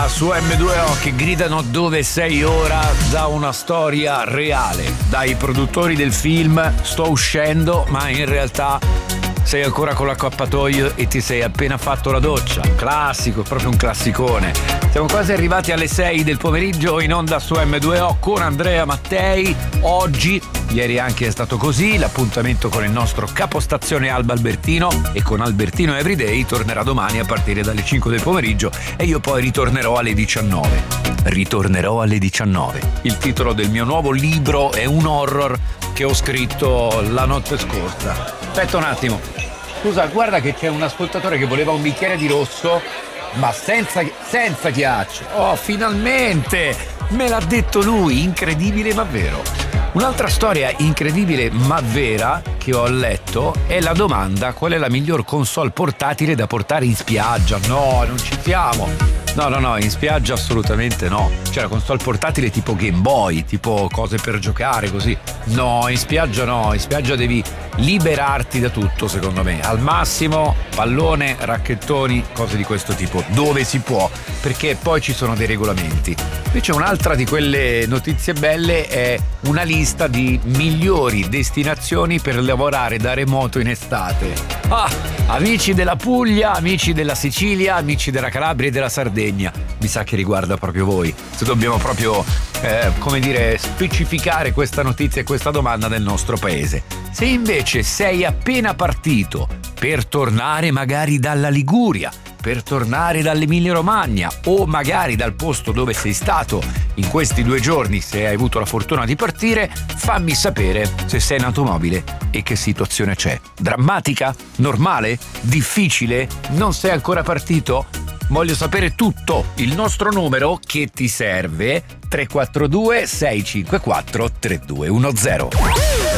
Banda su M2O che gridano dove sei ora da una storia reale. Dai produttori del film sto uscendo, ma in realtà sei ancora con l'accappatoio e ti sei appena fatto la doccia. Classico, proprio un classicone. Siamo quasi arrivati alle 6 del pomeriggio in onda su M2O con Andrea Mattei. Oggi, ieri anche è stato così, l'appuntamento con il nostro capostazione Alba Albertino e con Albertino Everyday tornerà domani a partire dalle 5 del pomeriggio e io poi ritornerò alle 19. Ritornerò alle 19. Il titolo del mio nuovo libro è un horror che ho scritto la notte scorsa. Aspetta un attimo. Scusa, guarda che c'è un ascoltatore che voleva un bicchiere di rosso, ma senza ghiaccio. Oh, finalmente! Me l'ha detto lui, incredibile ma vero. Un'altra storia incredibile ma vera che ho letto è la domanda: qual è la miglior console portatile da portare in spiaggia? No, non ci siamo. No, in spiaggia assolutamente no. Cioè la console portatile tipo Game Boy, tipo cose per giocare così. No, in spiaggia no, in spiaggia devi liberarti da tutto secondo me. Al massimo pallone, racchettoni, cose di questo tipo, dove si può, perché poi ci sono dei regolamenti. Invece un'altra di quelle notizie belle è una lista di migliori destinazioni per lavorare da remoto in estate. Amici della Puglia, amici della Sicilia, amici della Calabria e della Sardegna, mi sa che riguarda proprio voi. Se dobbiamo proprio, specificare questa notizia e questa domanda nel nostro paese. Se invece sei appena partito per tornare magari dalla Liguria, per tornare dall'Emilia Romagna o magari dal posto dove sei stato in questi 2 giorni, se hai avuto la fortuna di partire, fammi sapere se sei in automobile e che situazione c'è. Drammatica? Normale? Difficile? Non sei ancora partito? Voglio sapere tutto. Il nostro numero che ti serve 342 654 3210.